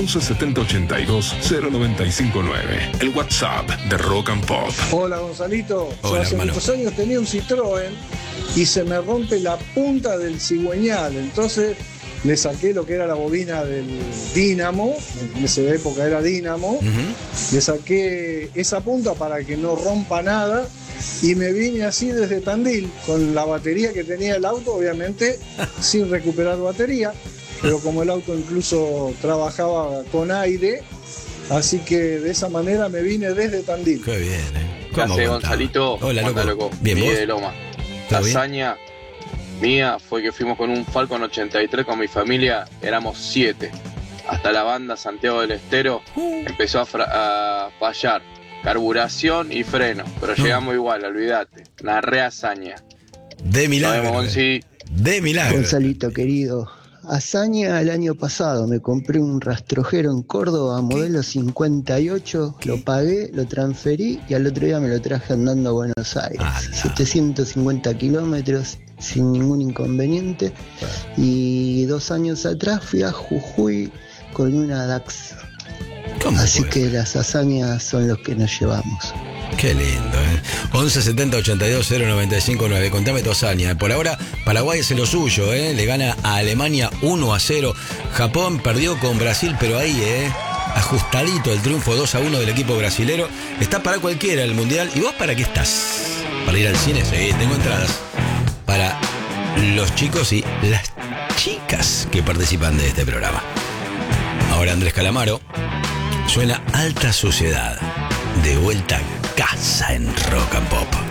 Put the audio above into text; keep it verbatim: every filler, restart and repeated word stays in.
once setenta ochenta y dos cero noventa y cinco nueve. El WhatsApp de Rock and Pop. Hola Gonzalito, Hola, yo hace hermano. muchos años tenía un Citroën y se me rompe la punta del cigüeñal, entonces le saqué lo que era la bobina del dínamo, en esa época era dínamo, Uh-huh. le saqué esa punta para que no rompa nada y me vine así desde Tandil con la batería que tenía el auto, obviamente sin recuperar batería, pero como el auto incluso trabajaba con aire, así que de esa manera me vine desde Tandil. Qué bien, ¿eh? ¿Qué hace, aguantaba? Gonzalito? Hola, ¿Cómo anda, loco. loco? Bien, Miguel ¿vos? de Loma. ¿Todo La bien? hazaña mía fue que fuimos con un Falcon ochenta y tres con mi familia, éramos siete. Hasta la banda Santiago del Estero empezó a, fra- a fallar. Carburación y freno, pero No. llegamos igual, olvídate. Una re hazaña. De Nos milagro. vemos, eh. Gonzi. De milagro. Gonzalito querido, hazaña el año pasado, me compré un rastrojero en Córdoba, modelo cincuenta y ocho, ¿Qué? lo pagué, lo transferí y al otro día me lo traje andando a Buenos Aires. Anda. setecientos cincuenta kilómetros sin ningún inconveniente. Y dos años atrás fui a Jujuy con una DAX. ¿Cómo Así puede que ser? las hazañas son los que nos llevamos. Qué lindo, ¿eh? once setenta ochenta y dos cero noventa y cinco nueve. Contame tu hazaña. Por ahora, Paraguay hace lo suyo, ¿eh? Le gana a Alemania uno a cero. Japón perdió con Brasil, pero ahí, ¿eh? Ajustadito el triunfo dos a uno del equipo brasilero. Está para cualquiera el Mundial. ¿Y vos para qué estás? ¿Para ir al cine? Sí, tengo entradas. Para los chicos y las chicas que participan de este programa. Ahora Andrés Calamaro. Suena Alta Sociedad. De vuelta a casa en Rock and Pop.